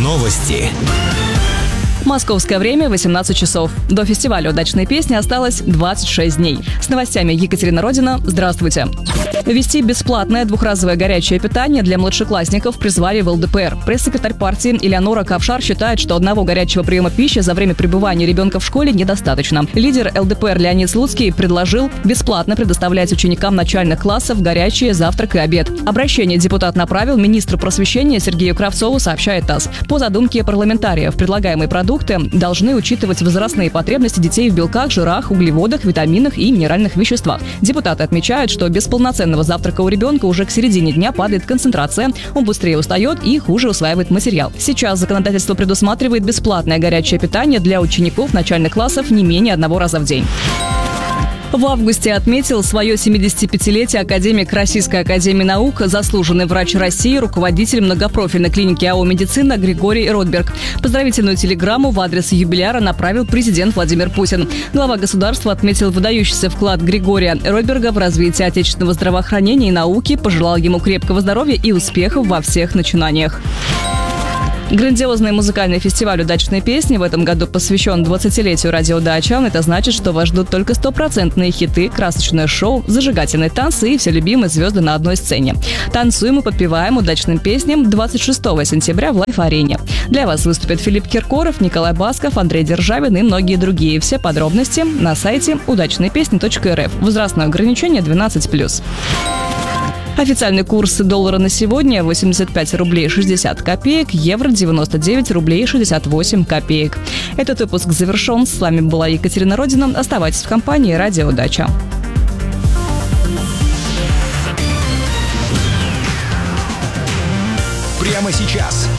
Новости. Московское время 18 часов. До фестиваля «Удачные песни» осталось 26 дней. С новостями Екатерина Родина. Здравствуйте. Ввести бесплатное двухразовое горячее питание для младшеклассников призвали в ЛДПР. Пресс-секретарь партии Элеонора Ковшар считает, что одного горячего приема пищи за время пребывания ребенка в школе недостаточно. Лидер ЛДПР Леонид Слуцкий предложил бесплатно предоставлять ученикам начальных классов горячий завтрак и обед. Обращение депутат направил министру просвещения Сергею Кравцову, сообщает ТАСС. По задумке парламентариев, предлагаемые продукты должны учитывать возрастные потребности детей в белках, жирах, углеводах, витаминах и минеральных веществах. Депутаты отмечают, что без полноценного завтрака у ребенка уже к середине дня падает концентрация, он быстрее устает и хуже усваивает материал. Сейчас законодательство предусматривает бесплатное горячее питание для учеников начальных классов не менее одного раза в день. В августе отметил свое 75-летие академик Российской академии наук, заслуженный врач России, руководитель многопрофильной клиники АО «Медицина» Григорий Ротберг. Поздравительную телеграмму в адрес юбиляра направил президент Владимир Путин. Глава государства отметил выдающийся вклад Григория Ротберга в развитие отечественного здравоохранения и науки, пожелал ему крепкого здоровья и успехов во всех начинаниях. Грандиозный музыкальный фестиваль «Удачные песни» в этом году посвящен 20-летию радио «Дача». Это значит, что вас ждут только стопроцентные хиты, красочное шоу, зажигательные танцы и все любимые звезды на одной сцене. Танцуем и подпеваем удачным песням 26 сентября в Лайф-арене. Для вас выступят Филипп Киркоров, Николай Басков, Андрей Державин и многие другие. Все подробности на сайте удачныепесни.рф. Возрастное ограничение 12+. Официальный курс доллара на сегодня 85 рублей 60 копеек, евро 99 рублей 68 копеек. Этот выпуск завершен. С вами была Екатерина Родина. Оставайтесь в компании «Радио Дача». Прямо сейчас